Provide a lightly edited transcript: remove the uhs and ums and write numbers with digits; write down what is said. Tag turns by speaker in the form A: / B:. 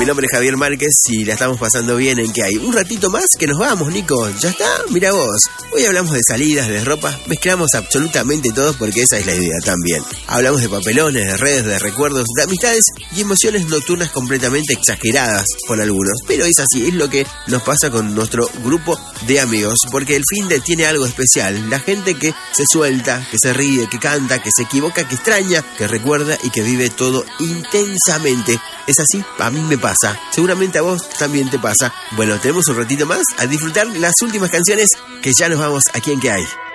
A: nombre es Javier Márquez y la estamos pasando bien en ¿Qué hay? Un ratito más que nos vamos, Nico. ¿Ya está? Mira vos. Hoy hablamos de salidas, de ropa, mezclamos absolutamente todo porque esa es la idea también. Hablamos de papelones, de redes, de recuerdos, de amistades y emociones nocturnas completamente exageradas por algunos. Pero es así, es lo que nos pasa con nuestro grupo de amigos, porque el finde tiene algo especial. La gente que se suelta, que se ríe, que canta, que se equivoca, que extraña, que recuerda y que vive todo intensamente. Es así, a mí me pasa. Seguramente a vos también te pasa. Bueno, tenemos un ratito más a disfrutar las últimas canciones que ya nos vamos aquí en ¿Qué hay?